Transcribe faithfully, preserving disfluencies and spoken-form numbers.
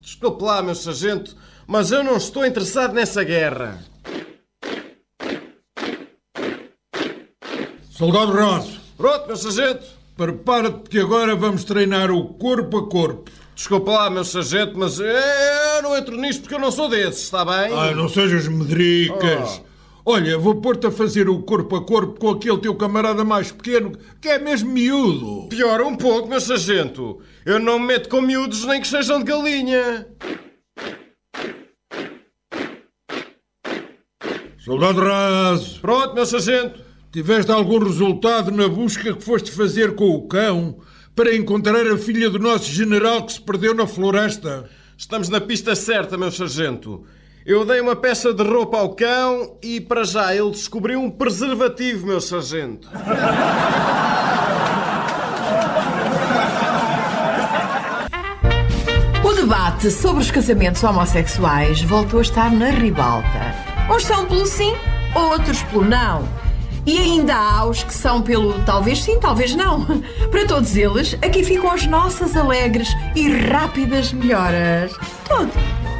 Desculpe lá, meu sargento, mas eu não estou interessado nessa guerra. Soldado Raso, Pronto, meu sargento. prepara-te que agora vamos treinar o corpo a corpo. Desculpe lá, meu sargento, mas eu não entro nisto porque eu não sou desses, está bem? Ah, não sejas medricas. Oh. Olha, vou pôr-te a fazer o corpo a corpo com aquele teu camarada mais pequeno, que é mesmo miúdo. Pior um pouco, meu sargento. Eu não me meto com miúdos nem que sejam de galinha. Soldado Raso, Pronto, meu sargento. tiveste algum resultado na busca que foste fazer com o cão para encontrar a filha do nosso general que se perdeu na floresta? Estamos na pista certa, meu sargento. Eu dei uma peça de roupa ao cão e, para já, ele descobriu um preservativo, meu sargento. O debate sobre os casamentos homossexuais voltou a estar na ribalta. Uns são pelo sim, outros pelo não. E ainda há os que são pelo talvez sim, talvez não. Para todos eles, aqui ficam as nossas alegres e rápidas melhoras. Tudo.